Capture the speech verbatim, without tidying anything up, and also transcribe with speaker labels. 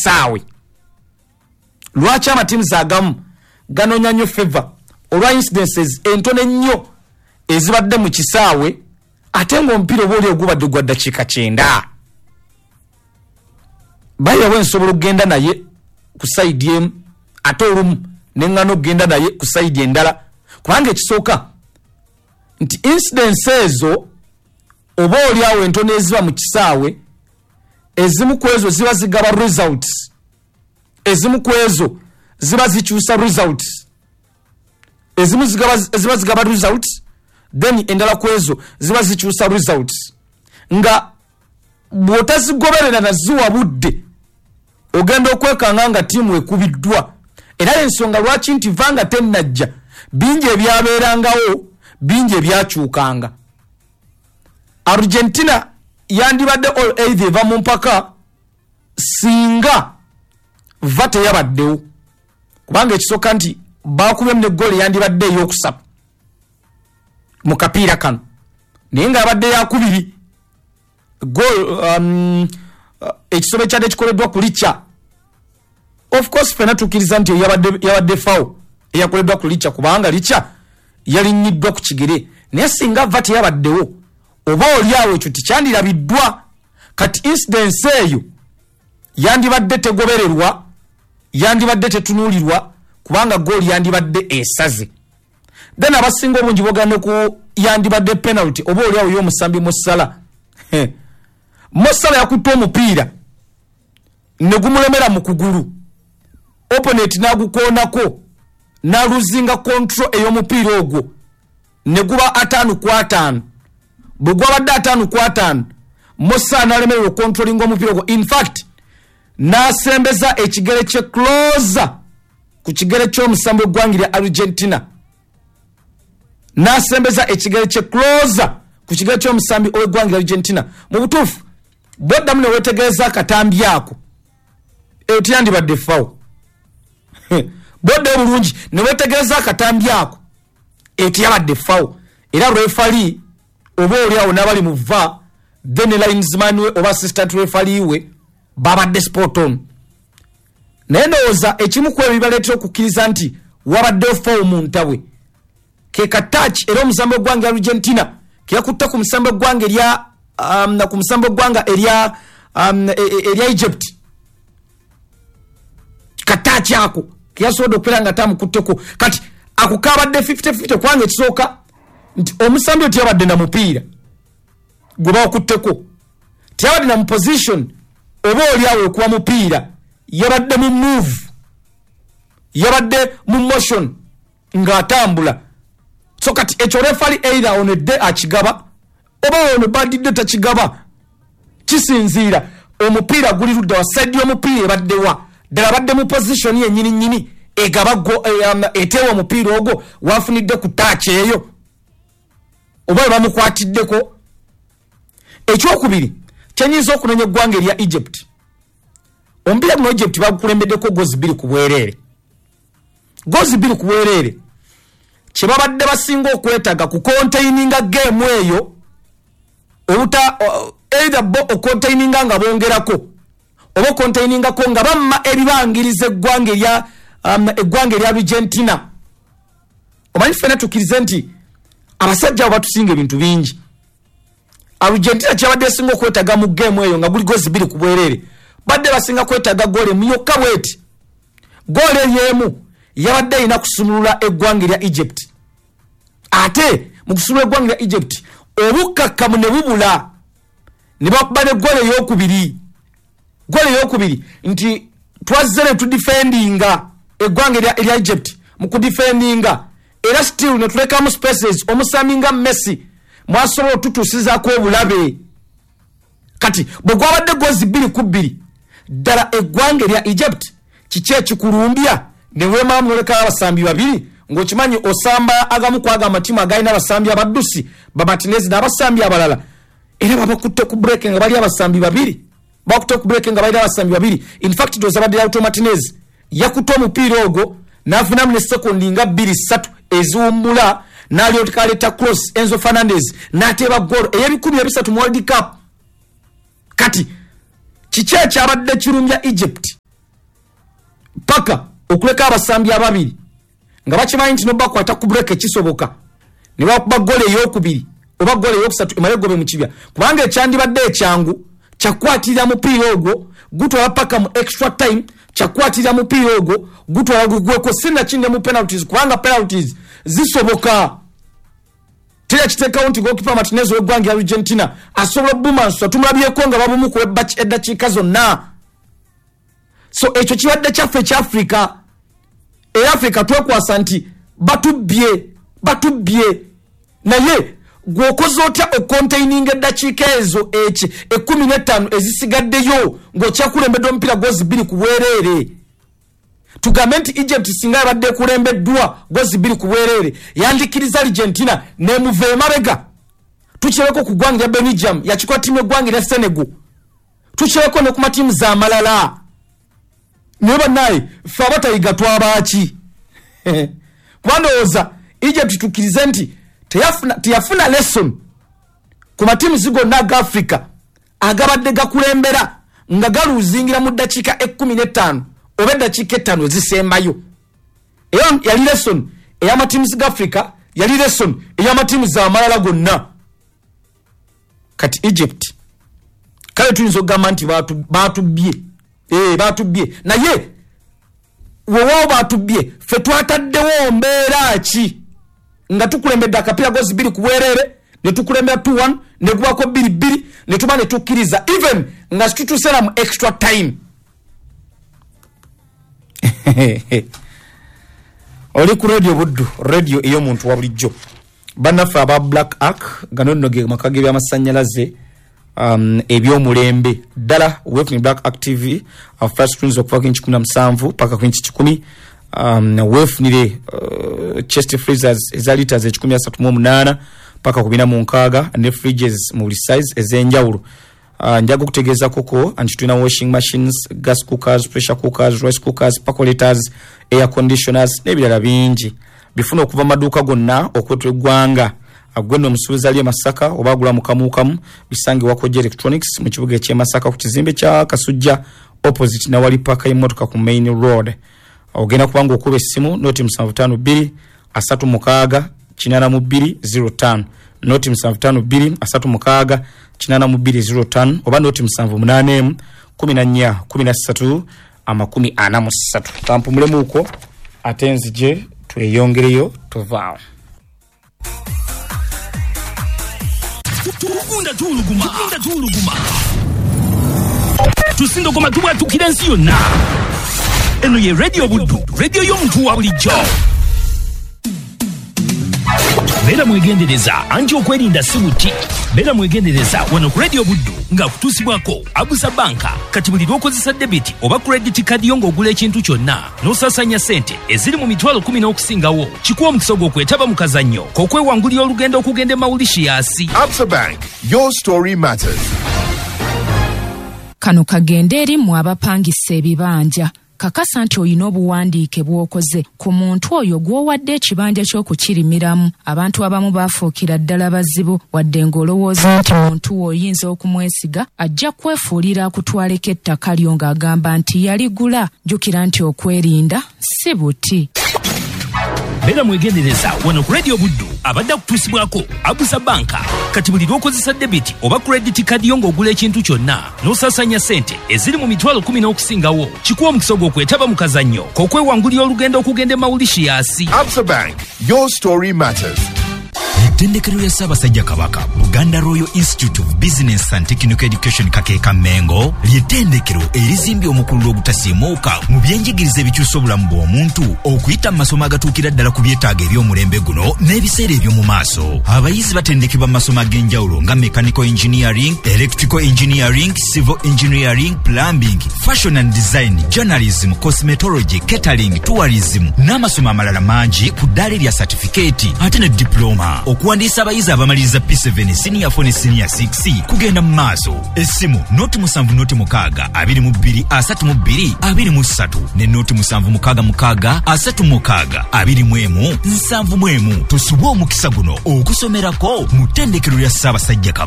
Speaker 1: kisaawe. Lwaki amatiimu agamu ganoonya nnyo favor olwa incidences entone nnyo ezibadde mu kisaawe ate ng'omupiira oba oli ogubadde gwa ddakiika kyenda. Bayiwawo nsobola okugenda naye ku sayidi emu ate olumu neŋŋana okugenda naye ku sayidi endala kubanga ekisooka nti incidence ezo oba oli awo entono eziba mu kisaawe ezimu ku ezo ziba zigaba results, ezimu ku ezo ziba zikyusa results, ezimu ziba zigaba results then endala ku ezo ziba zikyusa results nga bw'otazigoberera naziwa budde ogenda okwekanga nga tiimu ekubiddwa. Era ensonga lwaki nti vanga tennajja bingi ebyabeerangawo bingi ebyakyukanga. Argentina yandibadde all either eva mu mpaka singa va teyabaddewo kubanga ekisooka nti baakubye mu ggoolo yandibadde ey'okusatu mu kapiira kano naye ng'abadde yakubiri goal um, ekisobe kyadde kikoleddwa ku licha. Of course fena tukkiriza nti yabadde yabadde fawo eyakoleddwa ku licha kubanga licha yalinyiddwa ku kigere naye singa va teyabaddewo oba oli awo ekyo tikyandirabiddwa kati incidence eyo yandibadde tegobererwa yandibadde tetunuulirwa kubanga goal yandibadde esaze. Then abasinga obungi bogane ku yandibadde penalty oba oli awo y'omusambi Mossala. Mossala yakutte omupiira ne gumulemera mu kugulu opponent n'agukoonako n'aluzinga control ey'omupiira ogwo ne guba ataano ku ataano. Bwe gwabadde ataano ku ataano Mossala n'alemererwa controlling omupiira ogwo. In fact n'asembeza ekigere kye closer ku kigere ky'omusambi gw'eggwanga lya Argentina, n'asembeza ekigere kye closer ku kigere ky'omusambi ow'eggwanga lya Argentina. Mu butuufu boddamu ne weetegereza akatambi ako eyo tiyandibadde fawo. Bodda bulungi ne weetegereza akatambi ako eyo tiyabadde fawo. Era refali oba oli awo n'abali mu va then linesman we oba assistant refali we babadde spot on. Naye ndowooza ekimu ku ebyo bibaleetera okukkiriza nti wabaddewo fawo mu ntabwe ke katach era omusambi gw'eggwanga Argentina ke yakutte ku musambi gw'eggwanga erya um, na ku musambi gw'eggwanga erya um, erya Egypt. Katach ako ke yasobola okubeera nga tamukutteko kati ako kabadde fifty fifty kubanga ekisooka nti omusambi tiyabadde na mupiira gwe bakutteko, tiyabadde na mu position oba oli awo okuba mupiira yabadde mu move yabadde mu motion ng'atambula. So kati ekyo refali either on a day akigaba oba ono badidde takigaba kisinziira omupiira guli ludda wa side y'omupiira ebaddewa ddala badde mu position yennyini nnyini egaba go eteewa omupiira ogwo wafunidde ku touch eyo oba bamukwatiddeko. Ekyokubiri kyenyinza okunenya eggwanga erya Egypt. Omupiira guno Egypt bagukulembeddeko gozi bbiri ku bwereere, gozi bbiri ku bwereere kye babadde basinga okwetaaga ku containinga game eyo obuta uh, either bo ocontaininga nga bongerako oba containingako nga bamma ebibangiriza eggwanga erya um, eggwanga erya Argentina. Omanyi ffena tukkirize nti abasajja abo batusinga ebintu bingi. Argentina kyabadde esinga okwetaaga mu game eyo nga guli gozi bbiri ku bwereere badde basinga kwetaaga goole muyokka bweti. Goole ey'emu yabadde alina kusumulula eggwanga erya Egypt. Ate mu kusumulula eggwanga erya Egypt obukakkamu ne bubula ne bakuba ne goole ey'okubiri. Goole ey'okubiri nti twazze ne tudifendinga eggwanga erya Egypt mu kudifendinga era still ne tulekamu spaces omusaminga Messi mwasobola otutuusizaako obulabe. Kati bwe gwabadde gozi bbiri ku bbiri ddala eggwanga erya Egypt kiki ekikulumbya ne weemaamu nolekayo abasambi babiri ng'okimanyi osamba agamu kwaga amatimu agalina abasambi abaddusi babatinezi n'abasambi abalala era babakutte ku break nga bali abasambi babiri bakutte ku break nga bali abasambi babiri. In fact doza badde Lautaro Martinez yakutte omupiira ogwo n'afunamu ne sekondi nga bbiri ssatu eziwummula n'alyoka aleeta cross Enzo Fernandez n'ateeba ggoolo ey'ebikumi ebisatu mu World Cup. Kati kiki ekyabadde kirumbya Egypt paka okuleka abasambi ababiri nga bakimanyi nti noba kwata ku break ekisoboka ne bakuba gole eyokubiri oba gole eyokusatu emale gobe mu kibya kubanga ekyandibadde ekyangu kyakwatirira mupiira ogwo gutwala paka mu extra time kyakwatirira mupiira ogwo gutwala gugweko sinna kinne mu penalties kubanga penalties zisoboka tira kitekawo nti goalkeeper Martinez w'eggwanga ya Argentina asobola bumanso tumulabyeko nga babumu ku eddakiika zonna so ekyo kibadde kyaffe ekya Africa e Africa twekwasa nti batubbye batubbye naye gwokoze otya ocontaining eddakiika ezo eki ekumi n'ettaano ezisigaddeyo ng'okyakulembedde omupiira gozi bbiri ku bwereere tugambe nti Egypt singa yabadde ekulembeddwa gozi bbiri ku bwereere yandikiriza Argentina nemuva emabega tukireko ku ggwanga lya Belgium yakikola ttiimu eggwanga lya Senegal tukireko ne ku matiimu z'amalala naye bannaye ffe abatayiga twabaaki kubandowooza Egypt tukkirize nti teyafuna teyafuna lesson ku matiimu zigonna aga Africa agabadde gakulembera nga galuzingira mu ddakiika ekkumi n'ettaano oba eddakiika ettaano ezisembayo eyo yali lesson ey'amatiimu ga Africa yali lesson ey'amatiimu z'amalala gonna kati Egypt kale tuyinza okugamba nti baatubbye eh baatubbye naye wowo baatubbye ffe twataddewo mbeera ki nga tukulembedde akapiira gozi bbiri ku bwereere ne tukulembera two one ne kubako bbiri bbiri ne tuba ne tukkiriza even nga situtusera mu extra time oli ku radio buddu radio ey'omuntu wa bulijjo bannaffe aba Black Ark gano nno ge maka g'ebyamasanyalaze um, ebyomulembe ddala wefuni Black Ark T V our first screens okuva ku inchi kumi na musanvu paka ku inchi kikumi um, wefunire uh, chest freezers eza liters ekikumi asatu mu munaana paka ku bina mu nkaaga ne fridges mu buli size ez'enjawulo. Uh, njaga kutegeeza koko anti tulina washing machines, gas cookers, pressure cookers, rice cookers, percolators, air conditioners n'ebirala bingi bifuna okuva maduuka gonna okwetwa eggwanga agweno omusuubiza ali e Masaka oba agula mu kamuukamu bisange wakoje electronics mu kibuga eky'e Masaka ku kizimbe kya Kasujja opposite na wali paka y'emmotoka ku main road. Ogenda kubanga okuba essimu noti musanvu ttaano bbiri asatu mukaaga kinaana mu bbiri zero ttaano noti musanvu ttaano bbiri asatu mukaaga kinaana mu bbiri zero ttaano oba noti musanvu munaana emu kumi na nnya kumi na ssatu amakumi ana mu ssatu. Kampumulemu uko ate nzije tweyongereyo tuvaawo.
Speaker 2: Tukunda tuluguma tukunda tuluguma tusindo koma tubwa tukira nsi yonna. Eno ye radio buddu radio y'omuntu wa bulijjo. Bera mwegendereza anti okwerinda si buti. Bera mwegendereza wano ku radio buddu nga kutusibwako Abusa Banka kati buli lw'okozesa debit oba credit card yo ng'ogula ekintu kyonna n'osasanya sente eziri mu mitwalo kumi n'okusingawo kikuwa omukisa gw'okwetaba mu kazannyo k'okwewangulira olugendo okugenda e Mauritius.
Speaker 3: Absa Bank, your story matters.
Speaker 4: Kano kagende eri mu abapangisa ebibanja kakasa nti olina obuwandiike bw'okoze ku muntu oyo gw'owadde ekibanja ky'okukirimiramu. Abantu abamu baafuukira ddala bazibu wadde ng'olowooza nti muntu oyinza okumwesiga ajja kwefuulira akutwaleko ettaka lyo ng'agamba nti yaligula. Jjukira nti okwerinda si buti.
Speaker 2: Bera mwegendereza wano ku radio buddu abadde kutusibwako Abusa Banka kati buli lw'okozesa debit oba credit card yo ng'ogula ekintu kyonna n'osasanya sente eziri mu mitwalo kumi n'okusingawo kikuwa omukisa gw'okwetaba mu kazannyo k'okwewangulira olugendo okugenda e Mauritius.
Speaker 3: Absa Bank, your story matters.
Speaker 5: Ettendekero ya Ssaabasajja Kabaka Buganda Royal Institute of Business and Technical Education Kakeeka Mengo ly'ettendekero erizimbye omukulu ogutasiimuuka mu byenjigiriza ebikyusa obulamu bw'omuntu okuyita mu masomo agatuukira ddala ku byetaago eby'omulembe guno n'ebiseera eby'omu maaso. Abayizi batendekebwa mu masomo ag'enjawulo nga mechanical engineering, electrical engineering, civil engineering, plumbing, fashion and design, journalism, cosmetology, catering, tourism n'amasomo amalala mangi ku ddaala erya certificate ate ne diploma. Okuwandiisa abayizi abamaliriza P seven senior four ne senior six kugenda mu maaso. Essimu noti musanvu noti mukaaga abiri mu bbiri asatu mu bbiri abiri mu ssatu ne noti musanvu mukaaga mukaaga asatu mukaaga abiri mu emu nsanvu mu emu. Tusubwe omukisa guno okusomerako mu ttendekero lya Ssaabasajja Kabaka.